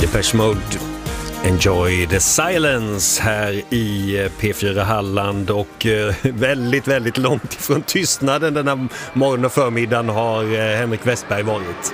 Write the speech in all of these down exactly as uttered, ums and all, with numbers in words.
Depeche Mode, Enjoy the Silence här i P fyra Halland, och väldigt, väldigt långt ifrån tystnaden denna morgon och förmiddagen har Henrik Westberg varit.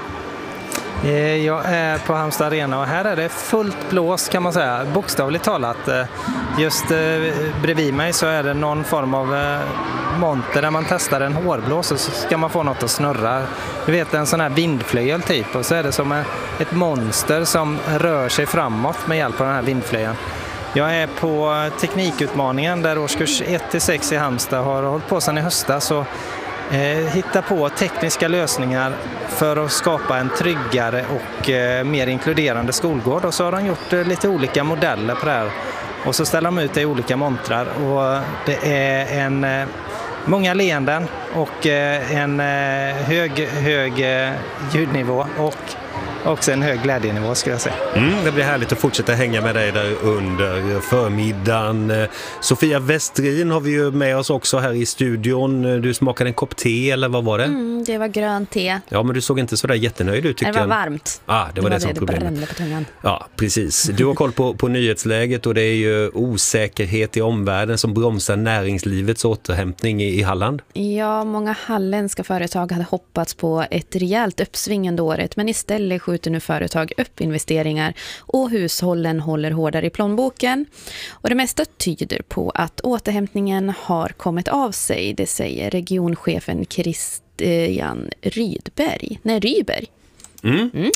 Jag är på Halmstad Arena och här är det fullt blås, kan man säga, bokstavligt talat. Just bredvid mig så är det någon form av monter där man testar en hårblås och så ska man få något att snurra. Du vet, en sån här vindflöjel typ, och så är det som ett monster som rör sig framåt med hjälp av den här vindflöjeln. Jag är på teknikutmaningen där årskurs ett till sex i Halmstad har hållit på sedan i höstas och eh, hitta på tekniska lösningar för att skapa en tryggare och eh, mer inkluderande skolgård. Och så har de gjort eh, lite olika modeller på det här. Och så ställer de ut det i olika montrar. Och det är en, eh, många leenden och eh, en eh, hög, hög eh, ljudnivå och också en hög glädjenivå, skulle jag säga. Mm, det blir härligt att fortsätta hänga med dig där under förmiddagen. Sofia Westrin har vi ju med oss också här i studion. Du smakade en kopp te, eller vad var det? Mm, det var grönt te. Ja, men du såg inte så där jättenöjd ut, tycker jag. Det var varmt. Ah, det var det, det som var problemet. Det brände på tungan. Ja, precis. Du har koll på, på nyhetsläget, och det är ju osäkerhet i omvärlden som bromsar näringslivets återhämtning i, i Halland. Ja, många halländska företag hade hoppats på ett rejält uppsving under året, men istället skjuter nu företag upp investeringar och hushållen håller hårdare i plånboken. Och det mesta tyder på att återhämtningen har kommit av sig, det säger regionchefen Christian Rydberg. Nej, Ryberg. Mm. Mm.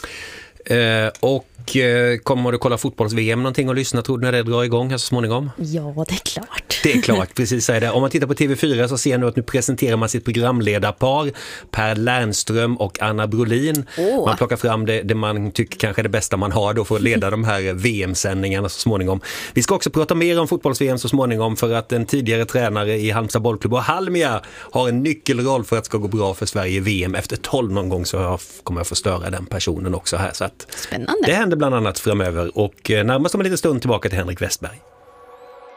Eh, och kommer du kolla fotbolls-V M någonting och lyssna, tror du, när det drar igång här så småningom? Ja, det är klart. Det är klart, precis så är det. Om man tittar på T V fyra så ser nu att nu presenterar man sitt programledarpar, Per Lernström och Anna Brolin. Oh. Man plockar fram det, det man tycker kanske är det bästa man har då för att leda de här V M-sändningarna så småningom. Vi ska också prata mer om fotbolls-V M så småningom, för att en tidigare tränare i Halmstad bollklubb och Halmia har en nyckelroll för att det ska gå bra för Sverige i V M. Efter tolv någon gång så kommer jag få störa den personen också här. Så att spännande. Det händer bland annat framöver, och närmast om en liten stund tillbaka till Henrik Westberg.